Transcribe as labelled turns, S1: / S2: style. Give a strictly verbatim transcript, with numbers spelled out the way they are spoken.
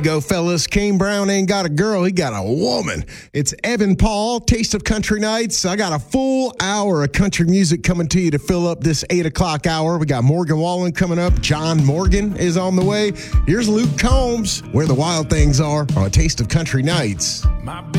S1: Go, fellas. Kane Brown ain't got a girl, he got a woman. It's Evan Paul, Taste of Country Nights. I got a full hour of country music coming to you to fill up this eight o'clock hour. We got Morgan Wallen coming up. John Morgan is on the way. Here's Luke Combs, Where the Wild Things Are, on Taste of Country Nights.
S2: My